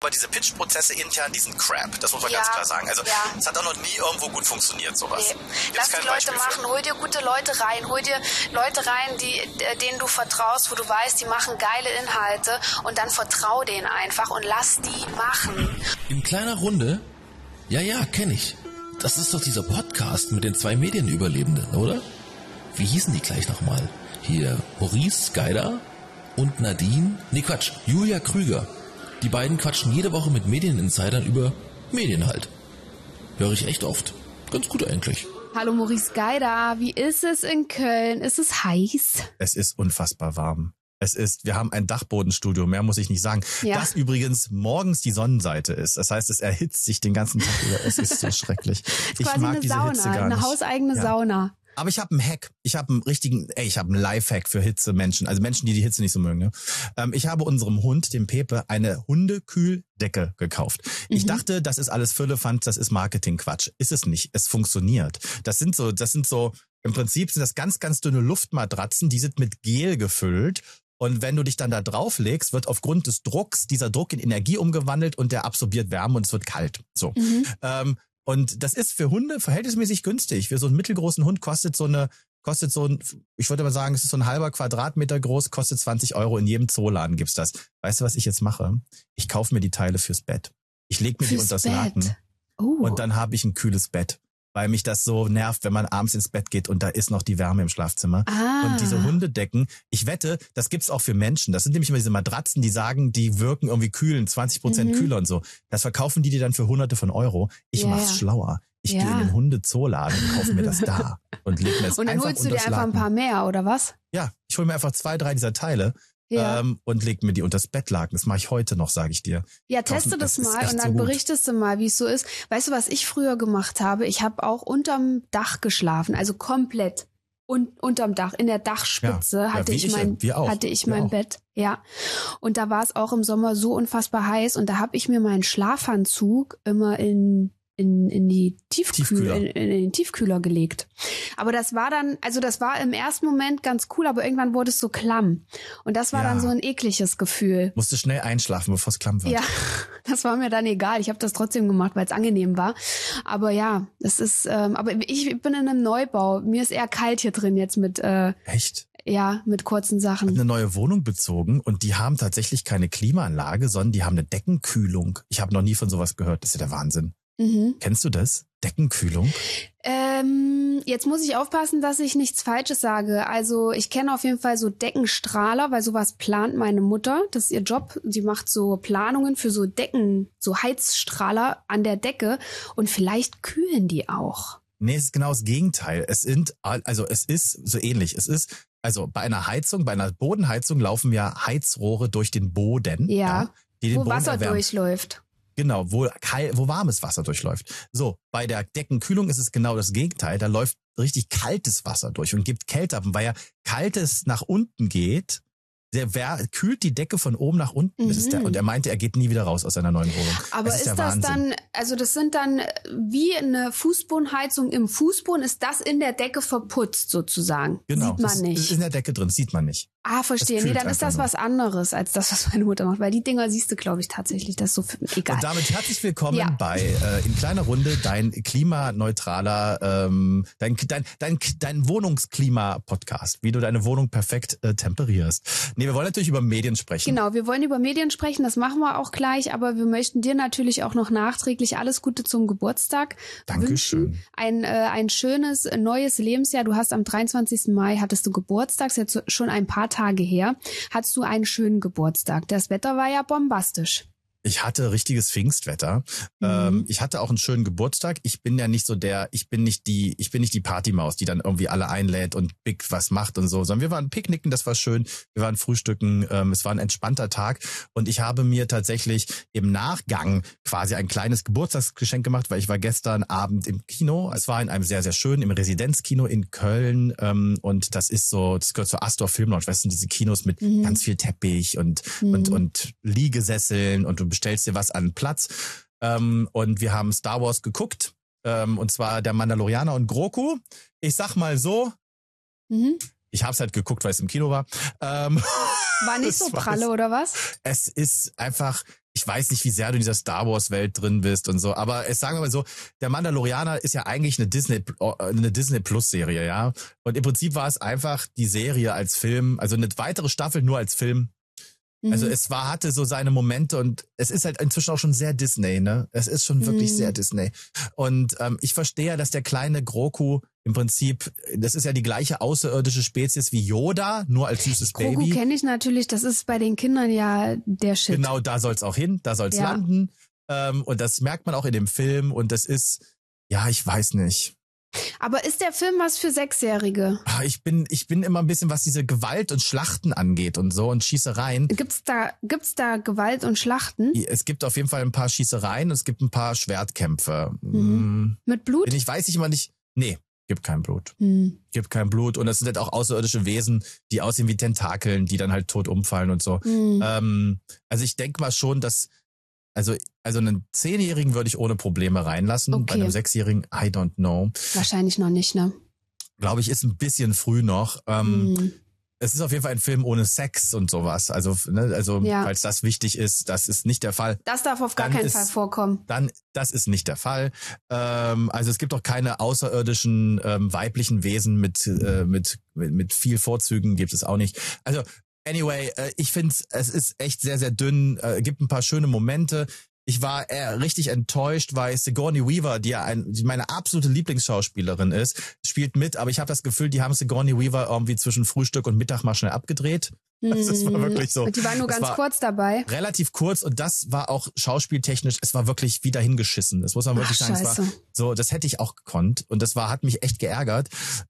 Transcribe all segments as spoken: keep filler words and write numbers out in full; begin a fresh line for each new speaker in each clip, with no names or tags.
aber diese Pitch-Prozesse intern, die sind crap. Das muss man ja. ganz klar sagen. Also ja. es hat auch noch nie irgendwo gut funktioniert, sowas.
Nee. Lass die Leute Beispiel machen. Für. Hol dir gute Leute rein. Hol dir Leute rein, die, denen du vertraust, wo du weißt, die machen geile Inhalte und dann vertrau denen einfach und lass die machen.
In kleiner Runde? Ja, ja, kenn ich. Das ist doch dieser Podcast mit den zwei Medienüberlebenden, oder? Wie hießen die gleich nochmal? Hier Maurice Geider und Nadine, nee Quatsch, Julia Krüger. Die beiden quatschen jede Woche mit Medieninsidern über Medien halt. Höre ich echt oft. Ganz gut eigentlich.
Hallo Maurice Geider, wie ist es in Köln? Ist es heiß?
Es ist unfassbar warm. Es ist, wir haben ein Dachbodenstudio, mehr muss ich nicht sagen. Ja. Das übrigens morgens die Sonnenseite ist. Das heißt, es erhitzt sich den ganzen Tag über. Es ist so schrecklich. Ich mag diese
Sauna,
Hitze gar
eine
nicht.
Eine hauseigene
ja.
Sauna.
Aber ich habe einen Hack. Ich habe einen richtigen, ey, ich habe einen Lifehack für Hitzemenschen. Also Menschen, die die Hitze nicht so mögen. Ne? Ähm, ich habe unserem Hund, dem Pepe, eine Hundekühldecke gekauft. Mhm. Ich dachte, das ist alles Firlefanz, das ist Marketingquatsch. Ist es nicht. Es funktioniert. Das sind so, das sind so, im Prinzip sind das ganz, ganz dünne Luftmatratzen, die sind mit Gel gefüllt. Und wenn du dich dann da drauflegst, wird aufgrund des Drucks dieser Druck in Energie umgewandelt und der absorbiert Wärme und es wird kalt. So. Mhm. Ähm, und das ist für Hunde verhältnismäßig günstig. Für so einen mittelgroßen Hund kostet so eine, kostet so ein, ich würde mal sagen, es ist so ein halber Quadratmeter groß, kostet zwanzig Euro. In jedem Zooladen gibt's das. Weißt du, was ich jetzt mache? Ich kaufe mir die Teile fürs Bett. Ich lege mir fürs die unters Bett. Laken. Oh. Und dann habe ich ein kühles Bett. Weil mich das so nervt, wenn man abends ins Bett geht und da ist noch die Wärme im Schlafzimmer. Ah. Und diese Hundedecken, ich wette, das gibt's auch für Menschen. Das sind nämlich immer diese Matratzen, die sagen, die wirken irgendwie kühlen, zwanzig Prozent mhm. kühler und so. Das verkaufen die dir dann für hunderte von Euro. Ich yeah. mach's schlauer. Ich ja. gehe in den Hundezooladen und kaufe mir das da und leg mir das einfach
und dann holst du dir einfach ein paar mehr, oder was?
Ja, ich hole mir einfach zwei, drei dieser Teile. Ja. Ähm, und leg mir die unters Bettlaken. Das mache ich heute noch, sage ich dir.
Ja, teste das, das mal und dann so berichtest du mal, wie es so ist. Weißt du, was ich früher gemacht habe? Ich habe auch unterm Dach geschlafen, also komplett und unterm Dach, in der Dachspitze ja. hatte, ja, ich mein, ich, hatte ich mein Bett. Ja, und da war es auch im Sommer so unfassbar heiß und da habe ich mir meinen Schlafanzug immer in in in die Tiefkühl in, in den Tiefkühler gelegt. Aber das war dann, also das war im ersten Moment ganz cool, aber irgendwann wurde es so klamm. Und das war ja. dann so ein ekliges Gefühl.
Musste schnell einschlafen, bevor es klamm wird.
Ja, das war mir dann egal. Ich habe das trotzdem gemacht, weil es angenehm war. Aber ja, das ist, ähm, aber ich bin in einem Neubau. Mir ist eher kalt hier drin jetzt mit äh,
Echt?
Ja, mit kurzen Sachen.
Ich habe eine neue Wohnung bezogen und die haben tatsächlich keine Klimaanlage, sondern die haben eine Deckenkühlung. Ich habe noch nie von sowas gehört. Das ist ja der Wahnsinn. Mhm. Kennst du das? Deckenkühlung?
Ähm, jetzt muss ich aufpassen, dass ich nichts Falsches sage. Also ich kenne auf jeden Fall so Deckenstrahler, weil sowas plant meine Mutter. Das ist ihr Job. Sie macht so Planungen für so Decken, so Heizstrahler an der Decke und vielleicht kühlen die auch.
Nee, es ist genau das Gegenteil. Es sind, also es ist so ähnlich. Es ist, also bei einer Heizung, bei einer Bodenheizung laufen ja Heizrohre durch den Boden.
Ja,
ja die den
wo
Boden
Wasser
erwärmen.
durchläuft.
Genau, wo, wo warmes Wasser durchläuft. So, bei der Deckenkühlung ist es genau das Gegenteil. Da läuft richtig kaltes Wasser durch und gibt Kälte ab. Und weil ja kaltes nach unten geht, der wer, kühlt die Decke von oben nach unten. Mhm. Das ist der, und er meinte, er geht nie wieder raus aus seiner neuen Wohnung.
Aber
das ist,
ist
der
das
Wahnsinn.
Dann, also das sind dann wie eine Fußbodenheizung im Fußboden, ist das in der Decke verputzt sozusagen?
Genau,
sieht man
das
nicht.
ist in der Decke drin, sieht man nicht.
Ah, verstehe. Nee, dann ist das
nur.
was anderes als das, was meine Mutter macht. Weil die Dinger siehst du, glaube ich, tatsächlich. Das ist so egal.
Und damit herzlich willkommen
ja.
bei äh, in kleiner Runde dein klimaneutraler, ähm, dein, dein, dein, dein Wohnungsklima-Podcast, wie du deine Wohnung perfekt äh, temperierst. Nee, wir wollen natürlich über Medien sprechen.
Genau, wir wollen über Medien sprechen, das machen wir auch gleich, aber wir möchten dir natürlich auch noch nachträglich alles Gute zum Geburtstag
Dankeschön.
wünschen. Ein, äh, ein schönes neues Lebensjahr. Du hast am dreiundzwanzigsten Mai hattest du Geburtstag, ist jetzt schon ein paar Tage her. Hattest du einen schönen Geburtstag. Das Wetter war ja bombastisch.
Ich hatte richtiges Pfingstwetter. Mhm. Ähm, ich hatte auch einen schönen Geburtstag. Ich bin ja nicht so der, ich bin nicht die, ich bin nicht die Partymaus, die dann irgendwie alle einlädt und big was macht und so, sondern wir waren picknicken, das war schön. Wir waren frühstücken, ähm, es war ein entspannter Tag und ich habe mir tatsächlich im Nachgang quasi ein kleines Geburtstagsgeschenk gemacht, weil ich war gestern Abend im Kino. Es war in einem sehr, sehr schönen, im Residenzkino in Köln ähm, und das ist so, das gehört zur Astor Film Lounge, weißt du, diese Kinos mit mhm. ganz viel Teppich und, mhm. und, und Liegesesseln und du bestellst dir was an Platz. Ähm, und wir haben Star Wars geguckt. Ähm, und zwar der Mandalorianer und Grogu. Ich sag mal so, mhm. ich hab's halt geguckt, weil es im Kino war. Ähm,
war nicht so pralle, oder was?
Es ist einfach, ich weiß nicht, wie sehr du in dieser Star Wars Welt drin bist und so, aber es sagen wir mal so, der Mandalorianer ist ja eigentlich eine Disney eine Disney Plus Serie, ja. Und im Prinzip war es einfach die Serie als Film, also eine weitere Staffel nur als Film. Mhm. Also es war hatte so seine Momente und es ist halt inzwischen auch schon sehr Disney, ne? Es ist schon wirklich mhm. sehr Disney. Und ähm, ich verstehe ja, dass der kleine Grogu im Prinzip, das ist ja die gleiche außerirdische Spezies wie Yoda, nur als süßes
Grogu
Baby.
Grogu kenne ich natürlich, das ist bei den Kindern ja der Shit.
Genau, da soll's auch hin, da soll's ja. landen. Ähm, und das merkt man auch in dem Film und das ist, ja, ich weiß nicht.
Aber ist der Film was für Sechsjährige?
Ich bin, ich bin immer ein bisschen, was diese Gewalt und Schlachten angeht und so und Schießereien.
Gibt's da, gibt's da Gewalt und Schlachten?
Es gibt auf jeden Fall ein paar Schießereien und es gibt ein paar Schwertkämpfe.
Mhm. Mit Blut?
Ich weiß nicht immer nicht, nee. Gibt kein Blut.
Hm.
Gibt kein Blut. Und das sind halt auch außerirdische Wesen, die aussehen wie Tentakeln, die dann halt tot umfallen und so.
Hm.
Ähm, also ich denke mal schon, dass, also, also einen Zehnjährigen würde ich ohne Probleme reinlassen.
Okay.
Bei einem Sechsjährigen, I don't know.
Wahrscheinlich noch nicht, ne?
Glaube ich, ist ein bisschen früh noch. Ähm,
hm.
Es ist auf jeden Fall ein Film ohne Sex und sowas. Also, ne, also
ja.
falls das wichtig ist, das ist nicht der Fall.
Das darf auf gar keinen
ist,
Fall vorkommen.
Dann, das ist nicht der Fall. Ähm, also es gibt auch keine außerirdischen ähm, weiblichen Wesen mit, äh, mit mit mit viel Vorzügen, gibt es auch nicht. Also anyway, äh, ich finde es ist echt sehr sehr dünn. Äh, gibt ein paar schöne Momente. Ich war eher richtig enttäuscht, weil Sigourney Weaver, die ja ein, die meine absolute Lieblingsschauspielerin ist, spielt mit, aber ich habe das Gefühl, die haben Sigourney Weaver irgendwie zwischen Frühstück und Mittag mal schnell abgedreht. Das war wirklich so.
Und die war nur ganz kurz dabei.
Relativ kurz und das war auch schauspieltechnisch, es war wirklich wieder hingeschissen. Das muss man wirklich
Ach,
sagen. Es war so, das hätte ich auch gekonnt und das war, hat mich echt geärgert.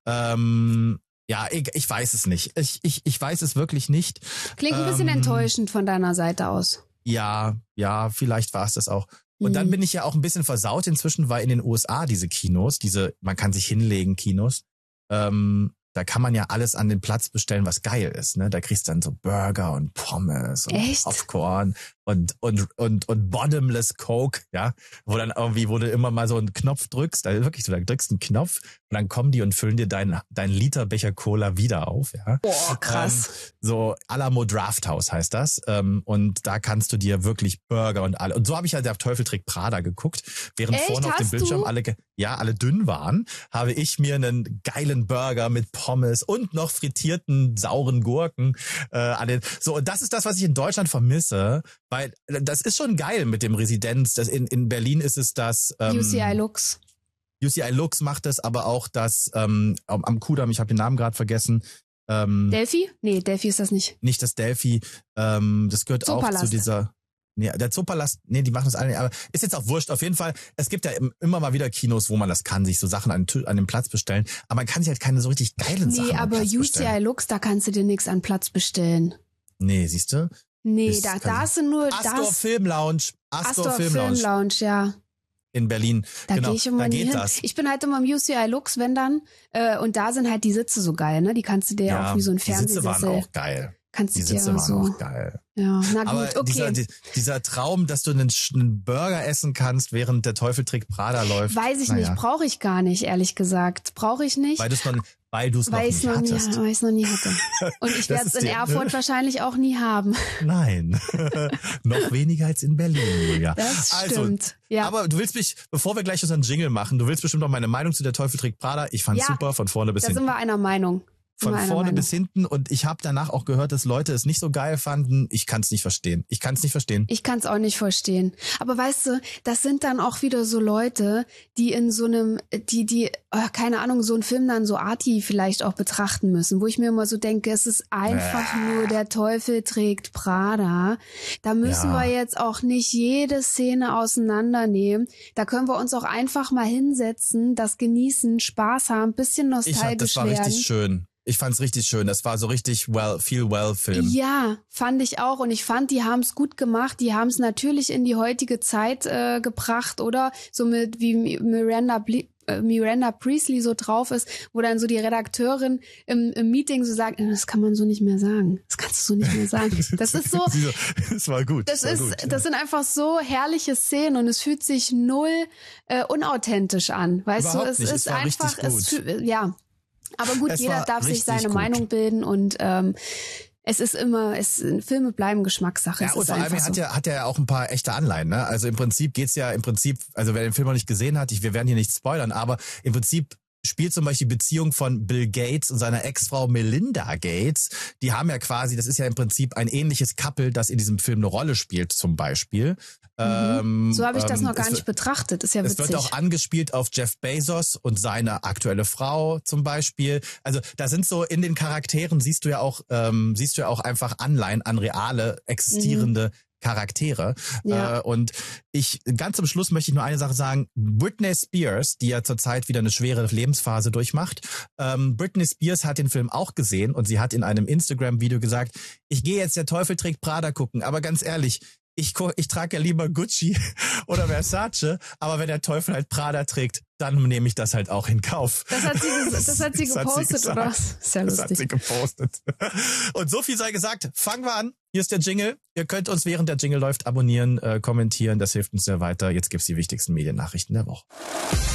Ähm, ja, ich, ich weiß es nicht. Ich, ich, ich weiß es wirklich nicht.
Klingt ein bisschen
ähm,
enttäuschend von deiner Seite aus.
Ja, ja, vielleicht war es das auch. Und mhm. dann bin ich ja auch ein bisschen versaut inzwischen, weil in den U S A diese Kinos, diese, man kann sich hinlegen Kinos, ähm, da kann man ja alles an den Platz bestellen, was geil ist, ne? Da kriegst du dann so Burger und Pommes und
Echt?
Popcorn und, und, und, und Bottomless Coke, ja? Wo dann irgendwie, wo du immer mal so einen Knopf drückst, da wirklich so, da drückst einen Knopf und dann kommen die und füllen dir deinen, deinen Literbecher Cola wieder auf, ja?
Boah, krass.
Ähm, so Alamo Drafthouse heißt das. Ähm, und da kannst du dir wirklich Burger und alle. Und so habe ich halt der Teufel trägt Prada geguckt, während
Echt?
vorne auf dem
Hast
Bildschirm
du?
alle, ja, alle dünn waren, habe ich mir einen geilen Burger mit Pommes und noch frittierten sauren Gurken äh, an den. So, und das ist das, was ich in Deutschland vermisse, weil das ist schon geil mit dem Residenz. Das in, in Berlin ist es das ähm,
U C I Lux.
U C I Lux macht es, aber auch das ähm, am, am Kudamm, ich habe den Namen gerade vergessen. Ähm,
Delphi? Nee, Delphi ist das nicht.
Nicht das Delphi, ähm, das gehört
Zoopalast.
auch zu dieser. Nee, der Zoopalast, nee, die machen das alle nicht, aber ist jetzt auch wurscht. Auf jeden Fall, es gibt ja immer mal wieder Kinos, wo man das kann, sich so Sachen an, an den Platz bestellen, aber man kann sich halt keine so richtig geilen
nee,
Sachen an
aber
den Platz
U C I
bestellen.
Lux, da kannst du dir nichts an Platz bestellen.
Nee, siehst du?
Nee,
Ist-
da,
kann
da
ich-
sind nur
Astor
das.
Film Lounge, Astor,
Astor
Film
Film
Lounge
Lounge, ja.
in Berlin.
Da
genau,
gehe ich immer
da
nie
geht
hin.
das.
Ich bin halt immer im U C I Lux, wenn dann. Äh, und da sind halt die Sitze so geil, ne? Die kannst du dir
Ja,
auch wie so ein
die Sitze waren
Fernsehsessel.
auch geil.
Kannst
Die
du dir
Sitze waren
so.
auch geil.
Ja, na
Aber
gut, okay.
dieser, die, dieser Traum, dass du einen, einen Burger essen kannst, während der Teufel trägt Prada läuft.
Weiß ich
naja,
nicht, brauche ich gar nicht, ehrlich gesagt. Brauche ich nicht.
Weil du es noch, weil du es noch
Weil ich
nicht
noch nie,
hattest.
weil ich's noch nie hatte. Und ich
Das
werde es
ist
in
die-
Erfurt wahrscheinlich auch nie haben.
Nein, noch weniger als in Berlin, Julia.
Das
also,
stimmt. Ja.
Aber du willst mich, bevor wir gleich unseren Jingle machen, du willst bestimmt noch meine Meinung zu der Teufel trägt Prada. Ich fand's
Ja,
super, von vorne bis
Da
hinten.
sind wir einer Meinung. Sind
Von
wir einer
vorne
Meinung.
bis hinten. Und ich habe danach auch gehört, dass Leute es nicht so geil fanden. Ich kann's nicht verstehen. Ich kann's nicht verstehen.
Ich kann es auch nicht verstehen. Aber weißt du, das sind dann auch wieder so Leute, die in so einem, die, die, äh, keine Ahnung, so einen Film dann so arty vielleicht auch betrachten müssen, wo ich mir immer so denke, es ist einfach
Bäh.
nur der Teufel trägt Prada. Da müssen
Ja.
wir jetzt auch nicht jede Szene auseinandernehmen. Da können wir uns auch einfach mal hinsetzen, das genießen, Spaß haben, bisschen
Ich hab,
nostalgisch
das war
werden.
richtig schön. Ich fand's richtig schön. Das war so richtig well, feel well Film.
Ja, fand ich auch. Und ich fand, die haben es gut gemacht. Die haben es natürlich in die heutige Zeit äh, gebracht, oder? So mit wie Miranda, Ble äh, Miranda Priestley so drauf ist, wo dann so die Redakteurin im, im Meeting so sagt, das kann man so nicht mehr sagen. Das kannst du so nicht mehr sagen. Das ist so,
Sie so, das war gut.
das
war
ist,
gut,
das sind einfach so herrliche Szenen und es fühlt sich null äh, unauthentisch an. Weißt
Überhaupt
du, es
nicht. Es
ist
war
einfach,
richtig
es
gut.
fühl- ja. Aber gut,
Es
jeder
war
darf sich
richtig
seine
gut.
Meinung bilden und ähm, Es ist immer, es Filme bleiben Geschmackssache.
Ja,
es
und
ist
vor allem
so.
hat ja hat er ja auch ein paar echte Anleihen, ne? Also im Prinzip geht's ja im Prinzip, also wer den Film noch nicht gesehen hat, ich, wir werden hier nicht spoilern, aber im Prinzip spielt zum Beispiel die Beziehung von Bill Gates und seiner Ex-Frau Melinda Gates. Die haben ja quasi, das ist ja im Prinzip ein ähnliches Couple, das in diesem Film eine Rolle spielt zum Beispiel.
Mhm.
Ähm,
so habe ich das
ähm,
noch gar nicht
wird,
betrachtet. Ist ja witzig.
Es wird auch angespielt auf Jeff Bezos und seine aktuelle Frau zum Beispiel. Also da sind so in den Charakteren siehst du ja auch ähm, siehst du ja auch einfach Anleihen an reale existierende mhm. Charaktere.
Ja.
Äh, und ich, ganz zum Schluss möchte ich nur eine Sache sagen. Britney Spears, die ja zurzeit wieder eine schwere Lebensphase durchmacht, ähm, Britney Spears hat den Film auch gesehen und sie hat in einem Instagram-Video gesagt, ich gehe jetzt der Teufel trägt Prada gucken, aber ganz ehrlich, ich, ich trage ja lieber Gucci oder Versace, aber wenn der Teufel halt Prada trägt, dann nehme ich das halt auch in Kauf.
Das hat sie, das hat sie
das
gepostet,
hat sie
oder? Sehr lustig.
Das hat sie gepostet. Und so viel sei gesagt, fangen wir an. Hier ist der Jingle. Ihr könnt uns, während der Jingle läuft, abonnieren, äh, kommentieren. Das hilft uns sehr weiter. Jetzt gibt's die wichtigsten Mediennachrichten der Woche.